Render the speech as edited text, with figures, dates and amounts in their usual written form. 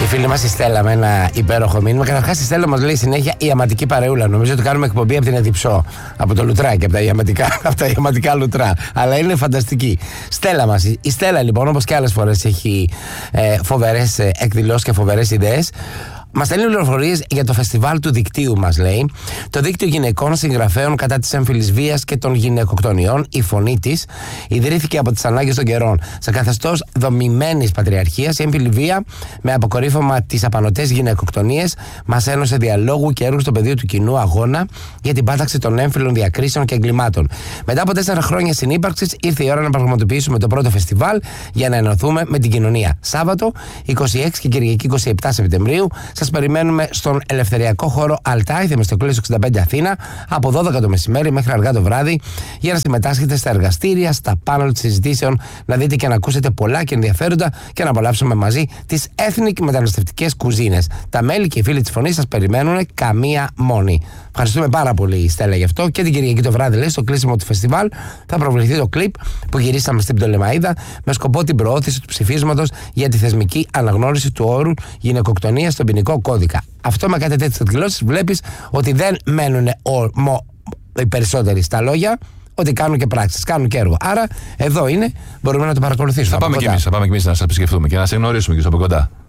Φίλη μας η Στέλλα με ένα υπέροχο μήνυμα. Καταρχάς η Στέλλα μας λέει συνέχεια η ιαματική παρεούλα. Νομίζω ότι κάνουμε εκπομπή από την Εδιψό, από το λουτράκι, από τα ιαματικά λουτρά. Αλλά είναι φανταστική. Στέλλα μας. Η Στέλλα λοιπόν, όπως και άλλες φορές, έχει φοβερές εκδηλώσεις και φοβερές ιδέες. Μας στέλνει πληροφορίες για το φεστιβάλ του δικτύου, μας λέει. Το δίκτυο γυναικών συγγραφέων κατά της έμφυλης βίας και των γυναικοκτονιών, η φωνή της, ιδρύθηκε από τις ανάγκες των καιρών. Σε καθεστώς δομημένης πατριαρχίας, η έμφυλη βία, με αποκορύφωμα τις απανωτές γυναικοκτονίες, μας ένωσε διαλόγου και έργου στο πεδίο του κοινού αγώνα για την πάταξη των έμφυλων διακρίσεων και εγκλημάτων. Μετά από 4 χρόνια συνύπαρξης, ήρθε η ώρα να πραγματοποιήσουμε το πρώτο φεστιβάλ για να ενωθούμε με την κοινωνία. Σάββατο, 26 και Κυριακή 27 Σεπτεμβρίου. Σας περιμένουμε στον ελευθεριακό χώρο Αλτάι, Θεμιστοκλής 65 Αθήνα, από 12 το μεσημέρι μέχρι αργά το βράδυ, για να συμμετάσχετε στα εργαστήρια, στα πάνελ συζητήσεων, να δείτε και να ακούσετε πολλά και ενδιαφέροντα και να απολαύσουμε μαζί τις ethnic μεταναστευτικές κουζίνες. Τα μέλη και οι φίλοι της φωνής σας περιμένουν καμία μόνη. Ευχαριστούμε πάρα πολύ, Στέλλα, γι' αυτό. Και την Κυριακή το βράδυ, λέει, στο κλείσιμο του φεστιβάλ, θα προβληθεί το κλιπ που γυρίσαμε στην Πτολεμαΐδα με σκοπό την προώθηση του ψηφίσματος για τη θεσμική αναγνώριση του όρου γυναικοκτονία στον ποινικό κώδικα. Αυτό με κάτι τέτοιες εκδηλώσεις βλέπεις ότι δεν μένουν οι περισσότεροι στα λόγια, ότι κάνουν και πράξεις, κάνουν και έργο. Άρα εδώ είναι, μπορούμε να το παρακολουθήσουμε. Θα πάμε και εμείς να σας επισκεφτούμε και να σε γνωρίσουμε και από κοντά.